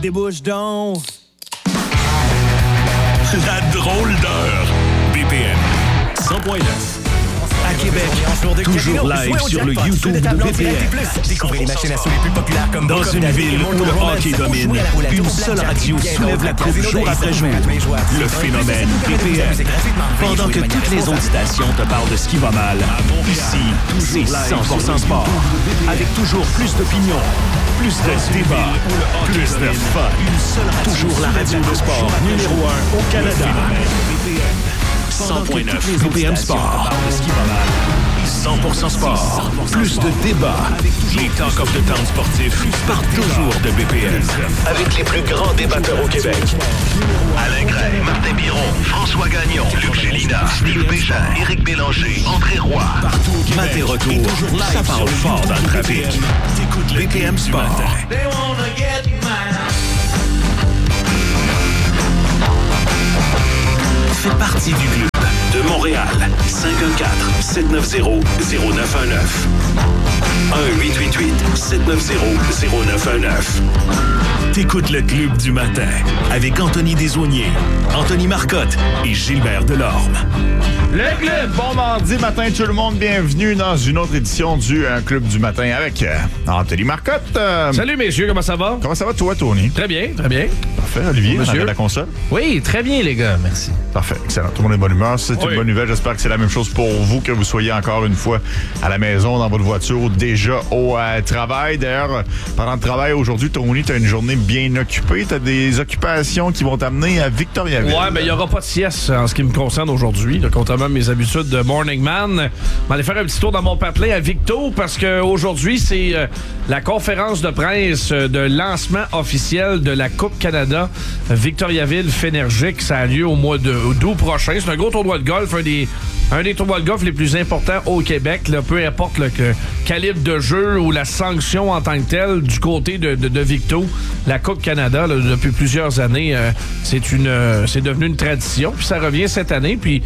Débouche donc. La drôle d'heure. BPM 100.9. À Québec, toujours live sur le YouTube de BPM. Découvrez les machines à sous les plus populaires comme Dans une ville où le hockey domine, une seule radio soulève la coupe jour après jour. Le phénomène BPM. Pendant que toutes les autres stations te parlent de ce qui va mal, ici, c'est 100% sport. Avec toujours plus d'opinions, plus de débats, plus de fun. Toujours la radio de sport numéro 1 au Canada. 100.9 BPM Sport. 100% sport. Plus de débats. Les Talk of the Town sportifs partent toujours de BPM. Avec les plus grands débatteurs au Québec. Alain Gray, Martin Biron, François Gagnon, Luc Gélina, Steve Bégin, Éric Bélanger, André Roy. Mat et retour, ça parle fort dans le trafic. BPM Sport. Fait partie du club de Montréal. 514-790-0919. 1-888-790-0919. T'écoutes le Club du matin avec Anthony Desaulniers, Anthony Marcotte et Gilbert Delorme. Le Club, bon mardi matin tout le monde, bienvenue dans une autre édition du Club du matin avec Anthony Marcotte. Salut messieurs, comment ça va? Comment ça va toi, Tony? Très bien, très bien. Parfait, Olivier, Monsieur. à la console? Oui, très bien les gars, merci. Parfait, excellent. Tout le monde est de bonne humeur. C'est une bonne nouvelle. J'espère que c'est la même chose pour vous, que vous soyez encore une fois à la maison, dans votre voiture ou déjà au travail. D'ailleurs, parlant de travail, aujourd'hui, Tony, tu as une journée bien occupée. Tu as des occupations qui vont t'amener à Victoriaville. Ouais, mais il n'y aura pas de sieste en ce qui me concerne aujourd'hui, là, contrairement à mes habitudes de Morning Man. Je vais aller faire un petit tour dans mon patelin à Victo parce qu'aujourd'hui, c'est la conférence de presse de lancement officiel de la Coupe Canada Victoriaville-Fénergique. Ça a lieu au mois d'août prochain. C'est un gros tournoi de golf, un des tournois de golf les plus importants au Québec. Là, peu importe le calibre de jeu ou la sanction en tant que telle du côté de Victo, la Coupe Canada, là, depuis plusieurs années, c'est devenu une tradition. Puis ça revient cette année. Puis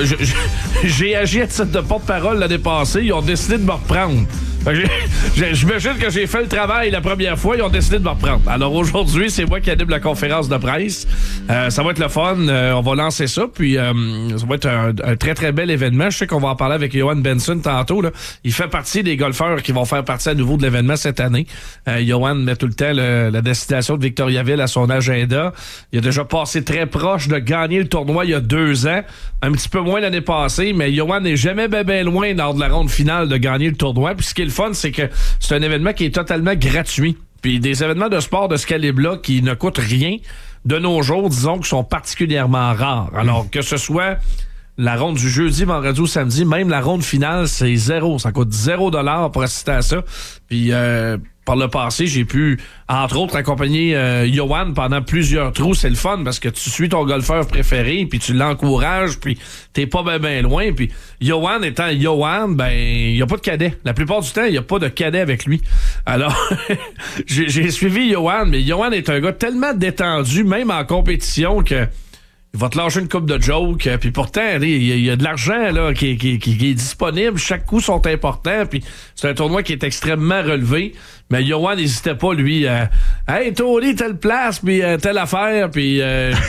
j'ai agi à titre de porte-parole l'année passée. Ils ont décidé de me reprendre. J'imagine que j'ai fait le travail la première fois, ils ont décidé de me reprendre. Alors aujourd'hui, c'est moi qui anime la conférence de presse. Ça va être le fun. On va lancer ça, puis ça va être un très, très bel événement. Je sais qu'on va en parler avec Johan Benson tantôt. Là. Il fait partie des golfeurs qui vont faire partie à nouveau de l'événement cette année. Johan met tout le temps la destination de Victoriaville à son agenda. Il a déjà passé très proche de gagner le tournoi il y a 2 ans. Un petit peu moins l'année passée, mais Johan n'est jamais bien loin lors de la ronde finale de gagner le tournoi. Puis ce qui est le fun, c'est que c'est un événement qui est totalement gratuit. Puis des événements de sport de ce calibre-là qui ne coûtent rien, de nos jours, disons, qui sont particulièrement rares. Alors que ce soit la ronde du jeudi, vendredi ou samedi, même la ronde finale, c'est 0. Ça coûte $0 pour assister à ça. Puis par le passé, j'ai pu, entre autres, accompagner Johan pendant plusieurs trous. C'est le fun parce que tu suis ton golfeur préféré, puis tu l'encourages, puis t'es pas bien loin. Puis Johan étant Johan, ben il y a pas de cadet. La plupart du temps, il y a pas de cadet avec lui. Alors, j'ai suivi Johan, mais Johan est un gars tellement détendu, même en compétition, que il va te lâcher une coupe de jokes, puis pourtant, il y a de l'argent là qui est disponible. Chaque coup sont importants, puis c'est un tournoi qui est extrêmement relevé. Mais Johan n'hésitait pas, lui, hey, Tony, telle place, puis telle affaire, puis...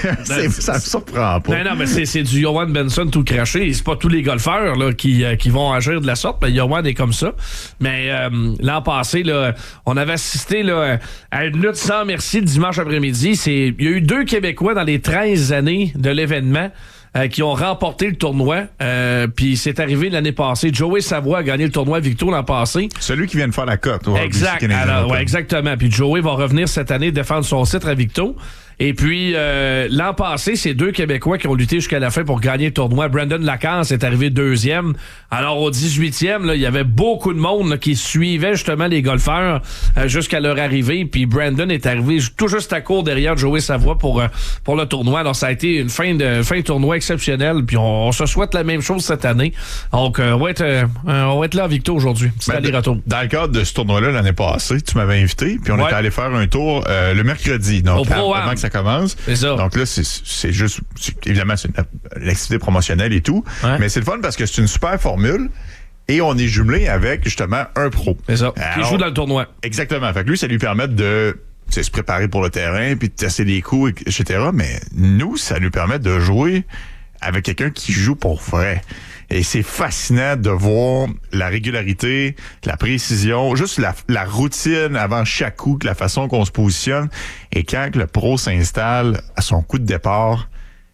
ça me surprend pas. Non, mais c'est du Johan Benson tout craché. C'est pas tous les golfeurs là qui vont agir de la sorte, mais Johan est comme ça. Mais l'an passé, là, on avait assisté là, à une lutte sans merci le dimanche après-midi. Il y a eu 2 Québécois dans les 13 années de l'événement qui ont remporté le tournoi. Puis c'est arrivé l'année passée. Joey Savoie a gagné le tournoi Victo l'an passé. Celui qui vient de faire la cote. Exact. Alors, ouais, exactement. Puis Joey va revenir cette année défendre son titre à Victo. Et puis, l'an passé, c'est 2 Québécois qui ont lutté jusqu'à la fin pour gagner le tournoi. Brandon Lacasse est arrivé 2e. Alors, au 18e, là, il y avait beaucoup de monde là, qui suivait justement les golfeurs jusqu'à leur arrivée. Puis Brandon est arrivé tout juste à court derrière Joey Savoie pour le tournoi. Alors, ça a été une fin de tournoi exceptionnelle. Puis on se souhaite la même chose cette année. Donc, on va être là à Victo aujourd'hui. C'est aller-retour. Dans le cadre de ce tournoi-là, l'année passée, tu m'avais invité. Puis on était allé faire un tour le mercredi. Donc, avant que ça commence. C'est ça. Donc là, c'est juste... évidemment, c'est l'activité promotionnelle et tout. Ouais. Mais c'est le fun parce que c'est une super formule. Et on est jumelé avec, justement, un pro. C'est ça. Qui joue dans le tournoi. Exactement. Fait que lui, ça lui permet de se préparer pour le terrain, puis de tester des coups, etc. Mais nous, ça nous permet de jouer avec quelqu'un qui joue pour vrai. Et c'est fascinant de voir la régularité, la précision, juste la routine avant chaque coup, la façon qu'on se positionne. Et quand le pro s'installe à son coup de départ,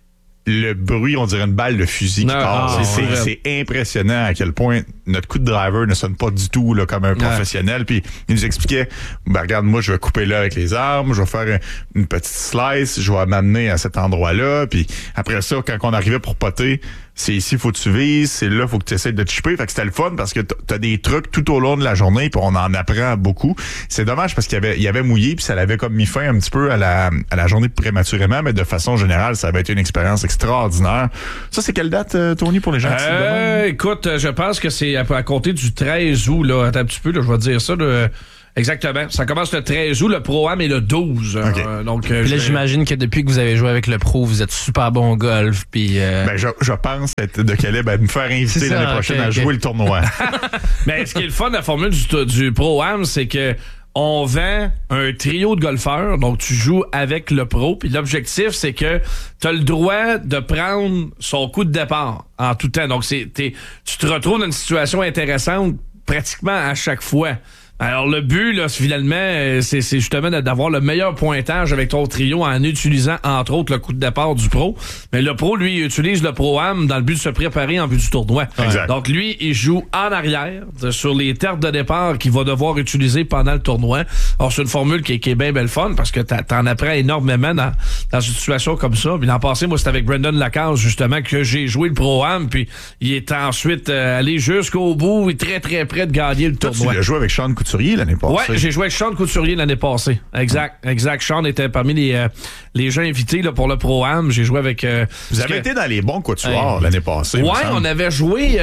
le bruit, on dirait une balle de fusil qui part. C'est impressionnant à quel point notre coup de driver ne sonne pas du tout là, comme un professionnel. Puis il nous expliquait, regarde, moi, je vais couper là avec les armes, je vais faire une petite slice, je vais m'amener à cet endroit-là. Puis après ça, quand on arrivait pour poter, c'est ici, faut que tu vises, c'est là, faut que tu essaies de te chipper. Fait que c'était le fun parce que t'as des trucs tout au long de la journée, puis on en apprend beaucoup. C'est dommage parce qu'il y avait mouillé, puis ça l'avait comme mis fin un petit peu à la journée prématurément, mais de façon générale, ça avait été une expérience extraordinaire. Ça, c'est quelle date, Tony, pour les gens qui écoute, je pense que c'est à compter du 13 août, là. Attends un petit peu, là, je vais te dire ça, là. Exactement. Ça commence le 13 août, le Pro-Am est le 12. Okay. Donc, là, j'imagine que depuis que vous avez joué avec le Pro, vous êtes super bon au golf. Puis je pense être de calibre à me faire inviter l'année prochaine à jouer le tournoi. Mais ce qui est le fun de la formule du Pro-Am, c'est que on vend un trio de golfeurs, donc tu joues avec le pro, puis l'objectif, c'est que tu as le droit de prendre son coup de départ en tout temps. Donc, tu te retrouves dans une situation intéressante pratiquement à chaque fois. Alors, le but, là, finalement, c'est justement d'avoir le meilleur pointage avec ton trio en utilisant, entre autres, le coup de départ du pro. Mais le pro, lui, il utilise le Pro-Am dans le but de se préparer en vue du tournoi. Exact. Donc, lui, il joue en arrière sur les terres de départ qu'il va devoir utiliser pendant le tournoi. Alors, c'est une formule qui est bien belle fun parce que t'en apprends énormément dans une situation comme ça. Puis l'an passé, moi, c'était avec Brendan Lacaze, justement, que j'ai joué le Pro-Am. Puis il est ensuite allé jusqu'au bout et très, très près de gagner le tournoi. Tu l'as joué avec Sean Couturier l'année passée. Ouais, j'ai joué avec Sean Couturier l'année passée. Exact. Sean était parmi les gens invités là, pour le Pro-Am. J'ai joué avec... Vous avez été dans les bons quatuors l'année passée. Ouais, on avait joué...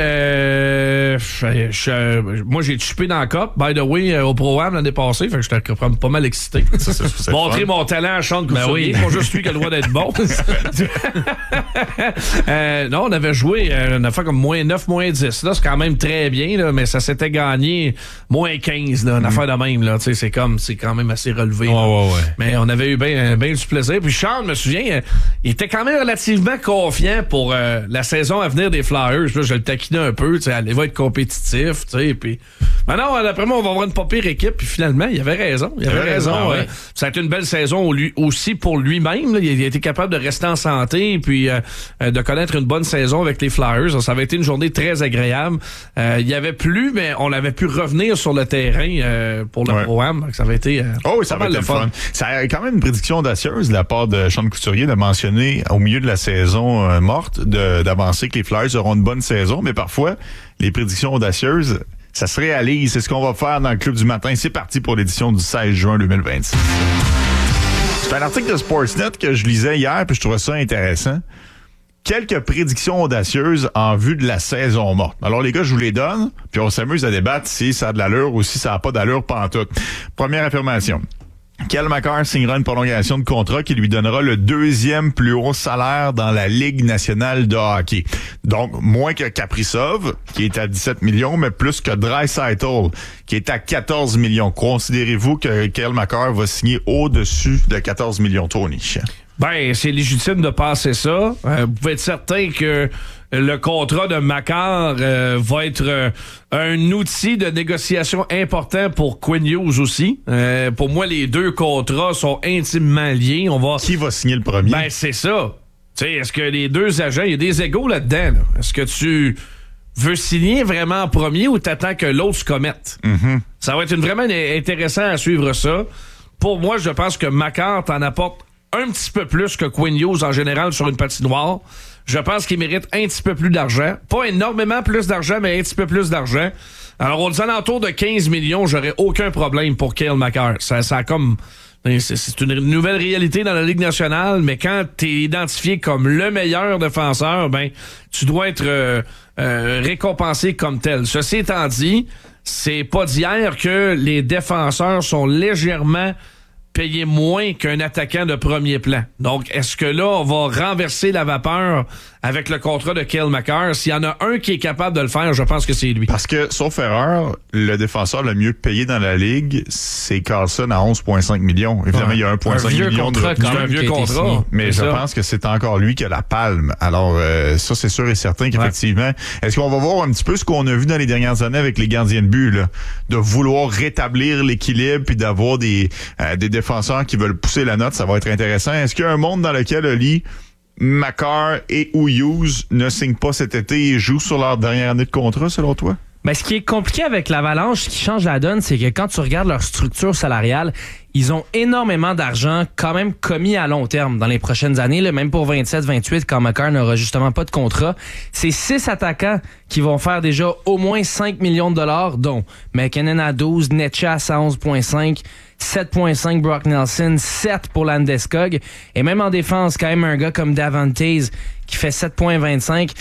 moi, j'ai chipé dans la Coupe, by the way, au Pro-Am l'année passée. Fait que j'étais pas mal excité. Montrer mon talent à Sean Couturier. Pas juste lui qui a le droit d'être bon. Non, on avait joué une affaire comme -9, -10. Là, c'est quand même très bien, là, mais ça s'était gagné -15, là, une affaire de même. Là, c'est quand même assez relevé. Ouais. Mais on avait eu bien du plaisir. Puis Sean, je me souviens, il était quand même relativement confiant pour la saison à venir des Flyers. Là, je le taquinais un peu. Elle va être compétitif. Puis... non, d'après moi, on va avoir une pas pire équipe. Puis finalement, il avait raison. Ouais. Ça a été une belle saison aussi pour lui-même. Là. Il a été capable de rester en santé puis de connaître une bonne saison avec les Flyers. Ça avait été une journée très agréable. Il y avait plu, mais on avait pu revenir sur le terrain pour le Pro-Am. Ça avait été ça avait été le fun. Ça a quand même une prédiction audacieuse de la part de Sean Couturier de mentionner au milieu de la saison morte d'avancer que les Flyers auront une bonne saison, mais parfois les prédictions audacieuses, ça se réalise. C'est ce qu'on va faire dans le Club du matin. C'est parti pour l'édition du 16 juin 2026. C'est un article de Sportsnet que je lisais hier puis je trouvais ça intéressant. Quelques prédictions audacieuses en vue de la saison morte. Alors les gars, je vous les donne, puis on s'amuse à débattre si ça a de l'allure ou si ça n'a pas d'allure pantoute. Première affirmation. Cale Makar signera une prolongation de contrat qui lui donnera le 2e plus haut salaire dans la Ligue nationale de hockey. Donc, moins que Kaprizov, qui est à 17 millions, mais plus que Draisaitl, qui est à 14 millions. Considérez-vous que Cale Makar va signer au-dessus de 14 millions, Tony? Ben, c'est légitime de penser ça. Vous pouvez être certain que le contrat de Makar va être un outil de négociation important pour Quinn Hughes aussi. Pour moi, les deux contrats sont intimement liés. Qui va signer le premier? Ben, c'est ça. Tu sais, est-ce que les deux agents, il y a des égos là-dedans, là? Est-ce que tu veux signer vraiment en premier ou t'attends que l'autre se commette? Mm-hmm. Ça va être vraiment intéressant à suivre ça. Pour moi, je pense que Makar t'en apporte un petit peu plus que Quinn Hughes en général sur une patinoire. Je pense qu'il mérite un petit peu plus d'argent. Pas énormément plus d'argent, mais un petit peu plus d'argent. Alors, aux alentours de 15 millions, j'aurais aucun problème pour Cale Makar. Ça comme... C'est une nouvelle réalité dans la Ligue nationale, mais quand t'es identifié comme le meilleur défenseur, ben tu dois être récompensé comme tel. Ceci étant dit, c'est pas d'hier que les défenseurs sont légèrement payer moins qu'un attaquant de premier plan. Donc, est-ce que là, on va renverser la vapeur avec le contrat de Cale Makar? S'il y en a un qui est capable de le faire, je pense que c'est lui. Parce que, sauf erreur, le défenseur le mieux payé dans la Ligue, c'est Carlson à 11,5 millions. Évidemment, il y a 1,5 million de retenue. C'est un vieux contrat. Mais je pense que c'est encore lui qui a la palme. Alors, ça, c'est sûr et certain qu'effectivement, est-ce qu'on va voir un petit peu ce qu'on a vu dans les dernières années avec les gardiens de but, là, de vouloir rétablir l'équilibre puis d'avoir des défenseurs qui veulent pousser la note, ça va être intéressant. Est-ce qu'il y a un monde dans lequel Oli, Makar et Hughes ne signent pas cet été et jouent sur leur dernière année de contrat, selon toi? Ben, ce qui est compliqué avec l'Avalanche, ce qui change la donne, c'est que quand tu regardes leur structure salariale, ils ont énormément d'argent quand même commis à long terme dans les prochaines années, là, même pour 27-28, quand Makar n'aura justement pas de contrat. C'est 6 attaquants qui vont faire déjà au moins 5 millions de dollars, dont McKinnon à 12, Netchas à 11,5, 7,5 Brock Nelson, 7 pour Landeskog. Et même en défense, quand même un gars comme Davantes qui fait 7,25.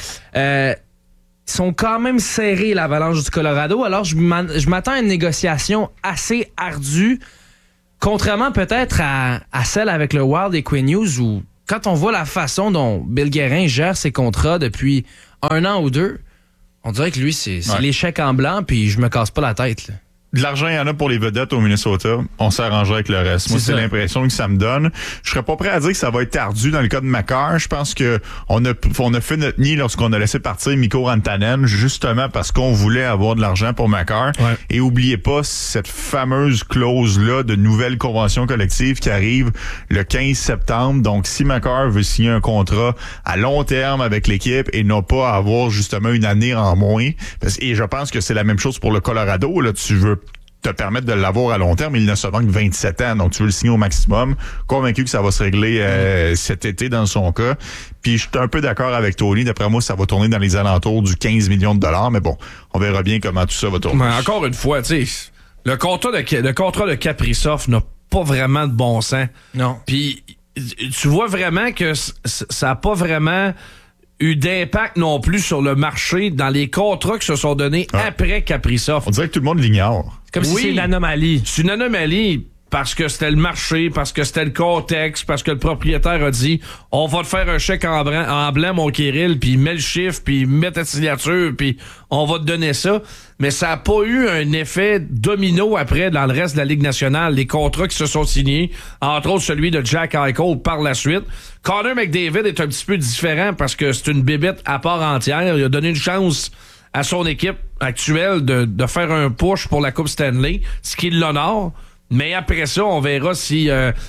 Ils sont quand même serrés, l'Avalanche du Colorado. Alors, je m'attends à une négociation assez ardue, contrairement peut-être à celle avec le Wild et Quinn Hughes, où quand on voit la façon dont Bill Guérin gère ses contrats depuis 1 an ou 2, on dirait que lui, c'est l'échec en blanc, puis je me casse pas la tête, là. De l'argent, il y en a pour les vedettes au Minnesota. On s'arrangerait avec le reste. Moi, c'est l'impression que ça me donne. Je serais pas prêt à dire que ça va être ardu dans le cas de Makar. Je pense que on a fait notre nid lorsqu'on a laissé partir Mikko Rantanen, justement parce qu'on voulait avoir de l'argent pour Makar. Ouais. Et oubliez pas cette fameuse clause-là de nouvelle convention collective qui arrive le 15 septembre. Donc, si Makar veut signer un contrat à long terme avec l'équipe et non pas avoir justement une année en moins, et je pense que c'est la même chose pour le Colorado, là, tu veux te permettre de l'avoir à long terme. Il ne se manque 27 ans, donc tu veux le signer au maximum. Convaincu que ça va se régler cet été dans son cas. Puis je suis un peu d'accord avec Tony. D'après moi, ça va tourner dans les alentours du 15 millions de dollars. Mais bon, on verra bien comment tout ça va tourner. Mais encore une fois, tu sais, le contrat de Kaprizov n'a pas vraiment de bon sens. Non. Puis tu vois vraiment que ça n'a pas vraiment eu d'impact non plus sur le marché dans les contrats qui se sont donnés après Kaprizov. On dirait que tout le monde l'ignore. Comme si c'est une anomalie. C'est une anomalie parce que c'était le marché, parce que c'était le contexte, parce que le propriétaire a dit « On va te faire un chèque en blanc, mon Kirill, puis mets le chiffre, puis mets ta signature, puis on va te donner ça. » Mais ça n'a pas eu un effet domino après dans le reste de la Ligue nationale. Les contrats qui se sont signés, entre autres celui de Jack Eichel par la suite. Connor McDavid est un petit peu différent parce que c'est une bébête à part entière. Il a donné une chance à son équipe actuelle de faire un push pour la Coupe Stanley, ce qui l'honore. Mais après ça, on verra si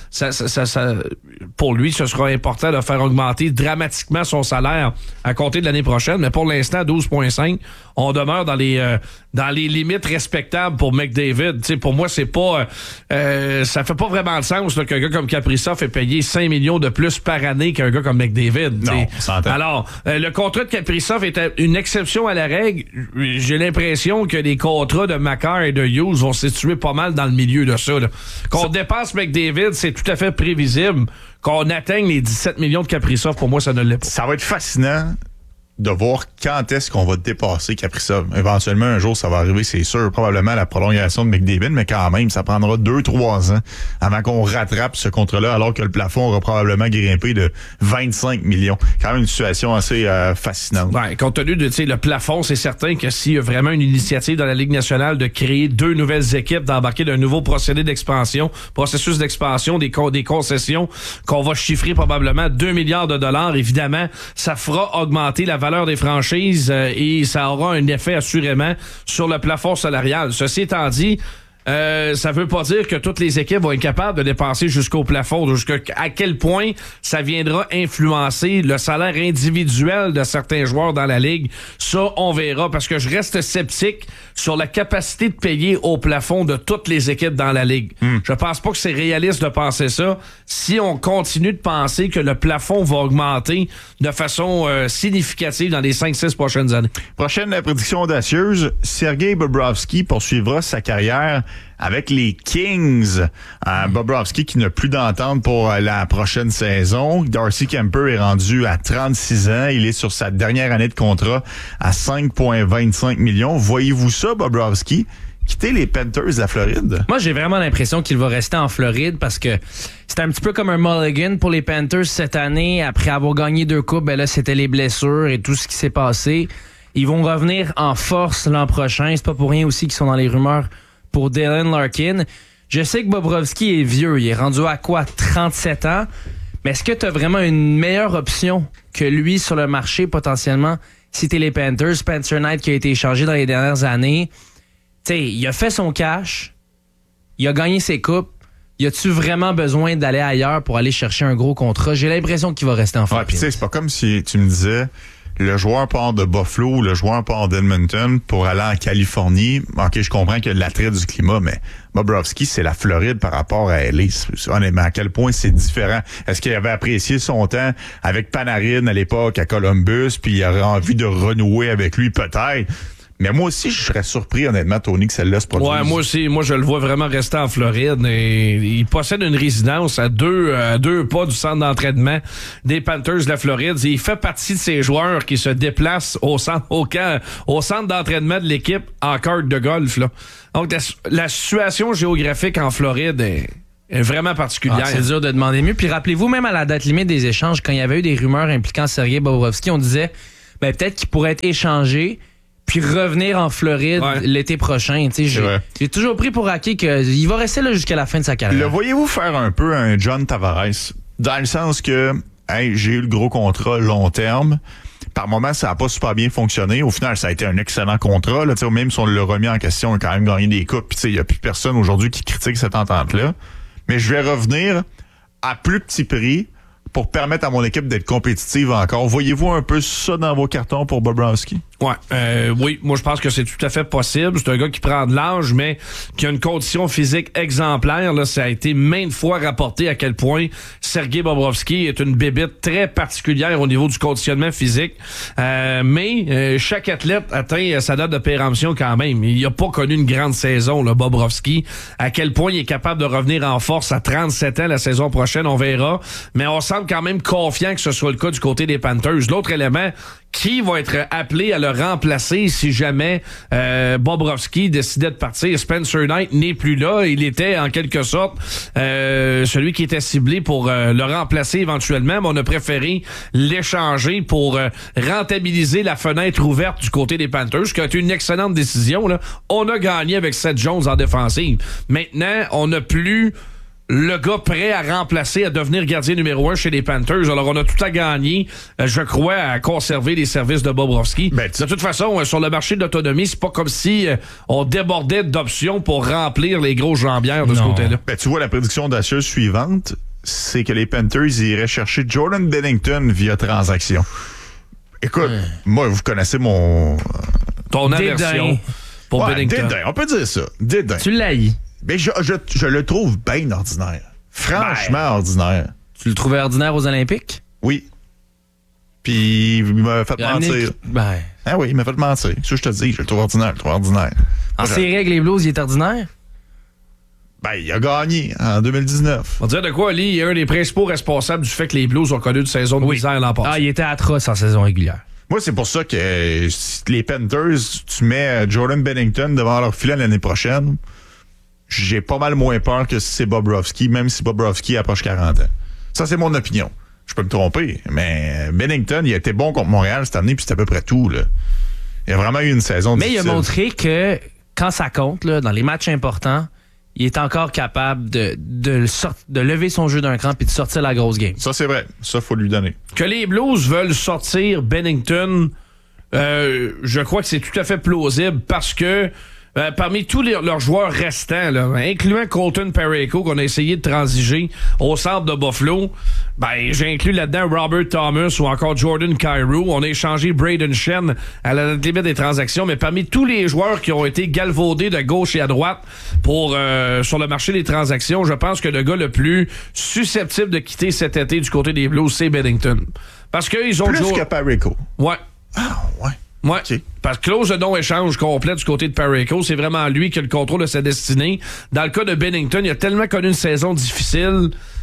pour lui, ce sera important de faire augmenter dramatiquement son salaire à compter de l'année prochaine. Mais pour l'instant, 12,5, on demeure dans les limites respectables pour McDavid. T'sais, pour moi, c'est pas ça fait pas vraiment de sens là, qu'un gars comme Kaprizov ait payé 5 millions de plus par année qu'un gars comme McDavid. Non, alors, le contrat de Kaprizov était une exception à la règle. J'ai l'impression que les contrats de Makar et de Hughes vont se situer pas mal dans le milieu de ça. Qu'on dépasse McDavid, c'est tout à fait prévisible. Qu'on atteigne les 17 millions de Kaprizov, pour moi, ça ne l'est pas. Ça va être fascinant de voir quand est-ce qu'on va dépasser Kaprizov. Éventuellement, un jour, ça va arriver, c'est sûr. Probablement la prolongation de McDavid, mais quand même, ça prendra 2-3 ans avant qu'on rattrape ce contrat-là, alors que le plafond aura probablement grimpé de 25 millions. Quand même une situation assez fascinante. Ouais, compte tenu de le plafond, c'est certain que s'il y a vraiment une initiative dans la Ligue nationale de créer 2 nouvelles équipes, d'embarquer d'un nouveau processus d'expansion, des concessions, qu'on va chiffrer probablement 2 milliards de dollars, évidemment, ça fera augmenter la valeur des franchises et ça aura un effet assurément sur le plafond salarial. Ceci étant dit, ça veut pas dire que toutes les équipes vont être capables de dépenser jusqu'au plafond, à quel point ça viendra influencer le salaire individuel de certains joueurs dans la Ligue. Ça, on verra, parce que je reste sceptique sur la capacité de payer au plafond de toutes les équipes dans la Ligue. Je pense pas que c'est réaliste de penser ça si on continue de penser que le plafond va augmenter de façon significative dans les 5-6 prochaines années. Prochaine prédiction audacieuse, Sergei Bobrovsky poursuivra sa carrière avec les Kings. Bobrovsky qui n'a plus d'entente pour la prochaine saison. Darcy Kemper est rendu à 36 ans. Il est sur sa dernière année de contrat à 5,25 millions. Voyez-vous ça, Bobrovsky, quitter les Panthers de la Floride? Moi, j'ai vraiment l'impression qu'il va rester en Floride parce que c'était un petit peu comme un mulligan pour les Panthers cette année. Après avoir gagné 2 coupes, ben là, c'était les blessures et tout ce qui s'est passé. Ils vont revenir en force l'an prochain. C'est pas pour rien aussi qu'ils sont dans les rumeurs pour Dylan Larkin. Je sais que Bobrovsky est vieux. Il est rendu à quoi? 37 ans. Mais est-ce que tu as vraiment une meilleure option que lui sur le marché potentiellement si t'es les Panthers? Spencer Knight qui a été échangé dans les dernières années. Tu sais, il a fait son cash. Il a gagné ses coupes. Y a-tu vraiment besoin d'aller ailleurs pour aller chercher un gros contrat? J'ai l'impression qu'il va rester en Floride. Ouais, puis tu sais, c'est pas comme si tu me disais le joueur part de Buffalo ou le joueur part d'Edmonton pour aller en Californie. OK, je comprends qu'il y a de l'attrait du climat, mais Bobrovsky, c'est la Floride par rapport à LA. Honnêtement, à quel point c'est différent. Est-ce qu'il avait apprécié son temps avec Panarin à l'époque à Columbus, puis il aurait envie de renouer avec lui peut-être? Mais moi aussi, je serais surpris, honnêtement, Tony, que celle-là se produise. Ouais, moi aussi. Moi, je le vois vraiment rester en Floride. Et il possède une résidence à deux pas du centre d'entraînement des Panthers de la Floride. Et il fait partie de ces joueurs qui se déplacent au centre d'entraînement de l'équipe en carte de golf, là. Donc, la situation géographique en Floride est vraiment particulière. C'est dur de demander mieux. Puis rappelez-vous, même à la date limite des échanges, quand il y avait eu des rumeurs impliquant Sergei Bobrovsky, on disait peut-être qu'il pourrait être échangé puis revenir en Floride l'été prochain. J'ai toujours pris pour acquis qu'il va rester là jusqu'à la fin de sa carrière. Le voyez-vous faire un peu un John Tavares? Dans le sens que j'ai eu le gros contrat long terme. Par moment, ça n'a pas super bien fonctionné. Au final, ça a été un excellent contrat. Là, même si on l'a remis en question, on a quand même gagné des coupes. Il n'y a plus personne aujourd'hui qui critique cette entente-là. Mais je vais revenir à plus petit prix pour permettre à mon équipe d'être compétitive encore. Voyez-vous un peu ça dans vos cartons pour Bobrovsky? Oui, moi je pense que c'est tout à fait possible. C'est un gars qui prend de l'âge, mais qui a une condition physique exemplaire. Là, ça a été maintes fois rapporté à quel point Sergei Bobrovsky est une bébête très particulière au niveau du conditionnement physique. Mais chaque athlète atteint sa date de péremption quand même. Il n'a pas connu une grande saison, là, Bobrovsky. À quel point il est capable de revenir en force à 37 ans la saison prochaine, on verra. Mais on semble quand même confiant que ce soit le cas du côté des Panthers. L'autre élément, qui va être appelé à le remplacer si jamais Bobrovsky décidait de partir? Spencer Knight n'est plus là. Il était en quelque sorte celui qui était ciblé pour le remplacer éventuellement, mais on a préféré l'échanger pour rentabiliser la fenêtre ouverte du côté des Panthers, ce qui a été une excellente décision. Là. On a gagné avec Seth Jones en défensive. Maintenant, on n'a plus le gars prêt à remplacer, à devenir gardien numéro 1 chez les Panthers. Alors, on a tout à gagner, je crois, à conserver les services de Bobrovsky. De toute façon, sur le marché de l'autonomie, c'est pas comme si on débordait d'options pour remplir les grosses jambières de ce côté-là. Tu vois, la prédiction d'Assieux suivante, c'est que les Panthers iraient chercher Jordan Binnington via transaction. Écoute, moi, vous connaissez ton aversion pour Binnington. Dédain, on peut dire ça. Dédain. Tu l'haïs. Mais je le trouve bien ordinaire. Franchement ordinaire. Tu le trouvais ordinaire aux Olympiques? Oui. Puis il m'a fait mentir. Ah oui, il m'a fait mentir. C'est ce que je te dis, je le trouve ordinaire. En série avec les Blues, il est ordinaire? Il a gagné en 2019. On va dire de quoi, Ali, il est un des principaux responsables du fait que les Blues ont connu une saison de misère l'an passé. Il était atroce en saison régulière. Moi, c'est pour ça que si les Panthers, tu mets Jordan Binnington devant leur filet l'année prochaine, j'ai pas mal moins peur que si c'est Bobrovsky, même si Bobrovsky approche 40 ans. Ça, c'est mon opinion. Je peux me tromper, mais Binnington, il a été bon contre Montréal cette année, puis c'est à peu près tout. Là. Il a vraiment eu une saison difficile. Mais il a montré que quand ça compte, là, dans les matchs importants, il est encore capable de lever son jeu d'un cran puis de sortir la grosse game. Ça, c'est vrai. Ça, faut lui donner. Que les Blues veulent sortir Binnington, je crois que c'est tout à fait plausible parce que parmi tous leurs joueurs restants, là, incluant Colton Parayko, qu'on a essayé de transiger au centre de Buffalo, j'ai inclus là-dedans Robert Thomas ou encore Jordan Kyrou. On a échangé Braden Shen à la limite des transactions, mais parmi tous les joueurs qui ont été galvaudés de gauche et à droite pour sur le marché des transactions, je pense que le gars le plus susceptible de quitter cet été du côté des Blues, c'est Binnington. Parce qu'ils ont plus que Parayko. Ouais. Ah, ouais. Ouais, okay. Parce que clause de non-échange complète du côté de Parayko, c'est vraiment lui qui a le contrôle de sa destinée. Dans le cas de Binnington, il a tellement connu une saison difficile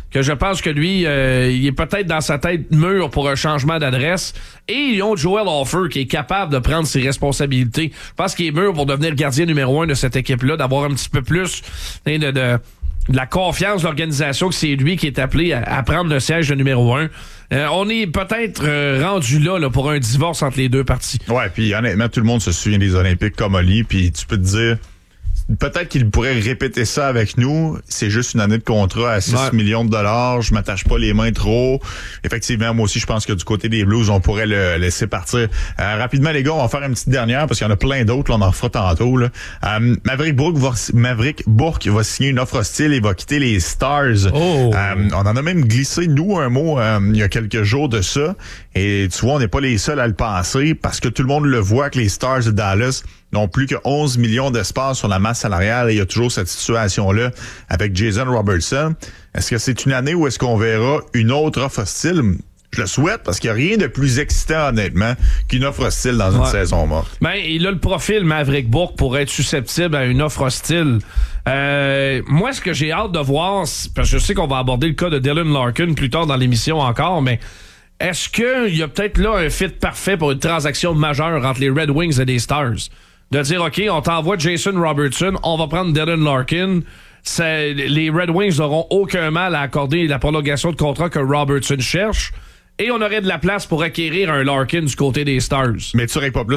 que je pense que lui, il est peut-être dans sa tête mûr pour un changement d'adresse. Et ils ont Joel Hofer qui est capable de prendre ses responsabilités. Je pense qu'il est mûr pour devenir gardien numéro 1 de cette équipe-là, d'avoir un petit peu plus de la confiance de l'organisation que c'est lui qui est appelé à prendre le siège de numéro 1. On est peut-être rendu là pour un divorce entre les deux parties. Ouais, puis honnêtement, tout le monde se souvient des Olympiques comme Oli, puis tu peux te dire, peut-être qu'il pourrait répéter ça avec nous. C'est juste une année de contrat à 6 millions de dollars. Je m'attache pas les mains trop. Effectivement, moi aussi, je pense que du côté des Blues, on pourrait le laisser partir. Rapidement, les gars, on va faire une petite dernière parce qu'il y en a plein d'autres. Là, on en fera tantôt. Là. Maverick Bourque va signer une offre hostile et va quitter les Stars. Oh. On en a même glissé, nous, un mot il y a quelques jours de ça. Et tu vois, on n'est pas les seuls à le penser parce que tout le monde le voit que les Stars de Dallas n'ont plus que 11 millions d'espace sur la masse salariale et il y a toujours cette situation-là avec Jason Robertson. Est-ce que c'est une année où est-ce qu'on verra une autre offre hostile? Je le souhaite parce qu'il n'y a rien de plus excitant, honnêtement, qu'une offre hostile dans une saison morte. Ben, il a le profil Maverick Bourque pour être susceptible à une offre hostile. Moi, ce que j'ai hâte de voir, parce que je sais qu'on va aborder le cas de Dylan Larkin plus tard dans l'émission encore, mais est-ce qu'il y a peut-être là un fit parfait pour une transaction majeure entre les Red Wings et les Stars? De dire, OK, on t'envoie Jason Robertson, on va prendre Dylan Larkin. Les Red Wings n'auront aucun mal à accorder la prolongation de contrat que Robertson cherche. Et on aurait de la place pour acquérir un Larkin du côté des Stars. Mais tu n'aurais pas plus